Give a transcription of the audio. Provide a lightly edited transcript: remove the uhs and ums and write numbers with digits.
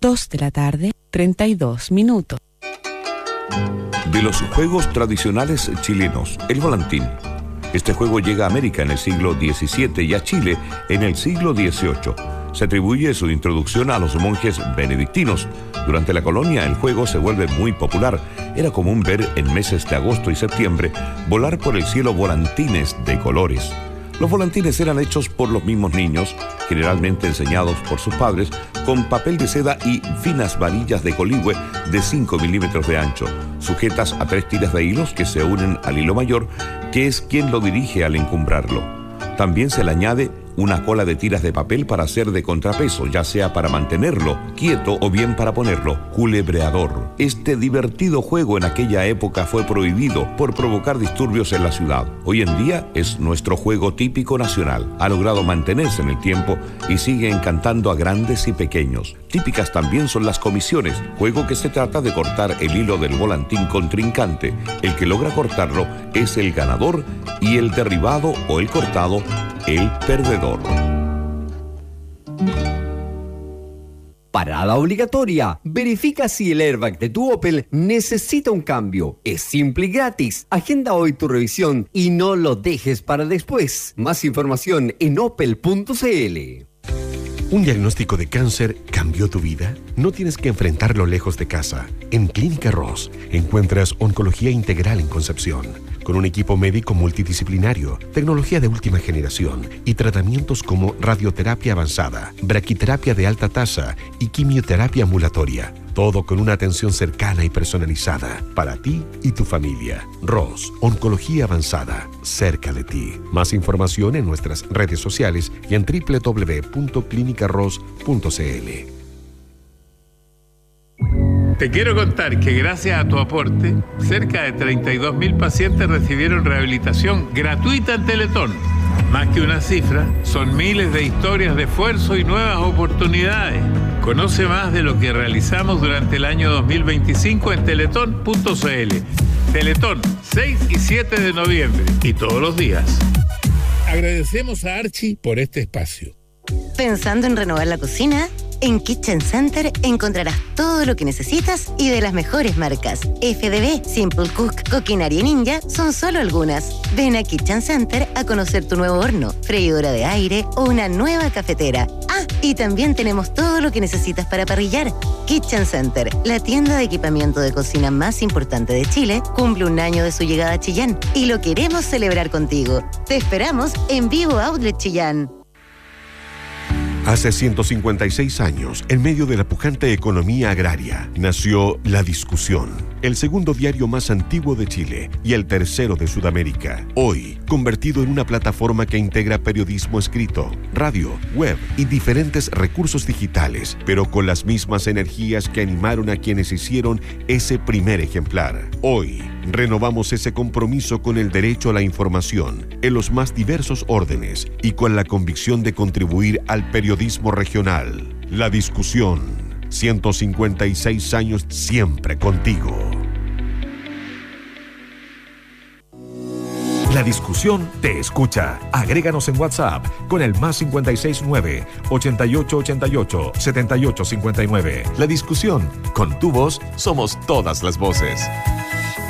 2:32 p.m. De los juegos tradicionales chilenos, el volantín. Este juego llega a América en el siglo XVII y a Chile en el siglo XVIII. Se atribuye su introducción a los monjes benedictinos. Durante la colonia el juego se vuelve muy popular. Era común ver en meses de agosto y septiembre volar por el cielo volantines de colores. Los volantines eran hechos por los mismos niños, generalmente enseñados por sus padres, con papel de seda y finas varillas de coligüe de 5 milímetros de ancho, sujetas a 3 tiras de hilos que se unen al hilo mayor, que es quien lo dirige al encumbrarlo. También se le añade una cola de tiras de papel para hacer de contrapeso, ya sea para mantenerlo quieto o bien para ponerlo culebreador. Este divertido juego en aquella época fue prohibido por provocar disturbios en la ciudad. Hoy en día es nuestro juego típico nacional. Ha logrado mantenerse en el tiempo y sigue encantando a grandes y pequeños. Típicas también son las comisiones, juego que se trata de cortar el hilo del volantín contrincante. El que logra cortarlo es el ganador y el derribado o el cortado, el perdedor. Parada obligatoria. Verifica si el airbag de tu Opel necesita un cambio. Es simple y gratis. Agenda hoy tu revisión y no lo dejes para después. Más información en opel.cl. ¿Un diagnóstico de cáncer cambió tu vida? No tienes que enfrentarlo lejos de casa. En Clínica Ross encuentras oncología integral en Concepción, con un equipo médico multidisciplinario, tecnología de última generación y tratamientos como radioterapia avanzada, braquiterapia de alta tasa y quimioterapia ambulatoria. Todo con una atención cercana y personalizada para ti y tu familia. Ross, oncología avanzada, cerca de ti. Más información en nuestras redes sociales y en www.clinicaross.cl. Te quiero contar que gracias a tu aporte, cerca de 32.000 pacientes recibieron rehabilitación gratuita en Teletón. Más que una cifra, son miles de historias de esfuerzo y nuevas oportunidades. Conoce más de lo que realizamos durante el año 2025 en teletón.cl. Teletón, 6 y 7 de noviembre y todos los días. Agradecemos a Archie por este espacio. ¿Pensando en renovar la cocina? En Kitchen Center encontrarás todo lo que necesitas y de las mejores marcas. FDB, Simple Cook, Coquinaria Ninja son solo algunas. Ven a Kitchen Center a conocer tu nuevo horno, freidora de aire o una nueva cafetera. Ah, y también tenemos todo lo que necesitas para parrillar. Kitchen Center, la tienda de equipamiento de cocina más importante de Chile, cumple 1 año de su llegada a Chillán y lo queremos celebrar contigo. Te esperamos en Vivo Outlet Chillán. Hace 156 años, en medio de la pujante economía agraria, nació La Discusión, el segundo diario más antiguo de Chile y el tercero de Sudamérica. Hoy, convertido en una plataforma que integra periodismo escrito, radio, web y diferentes recursos digitales, pero con las mismas energías que animaron a quienes hicieron ese primer ejemplar. Hoy, renovamos ese compromiso con el derecho a la información en los más diversos órdenes y con la convicción de contribuir al periodismo regional. La Discusión, 156 años siempre contigo. La Discusión te escucha. Agréganos en WhatsApp con el +569 8888 7859. La Discusión, con tu voz somos todas las voces.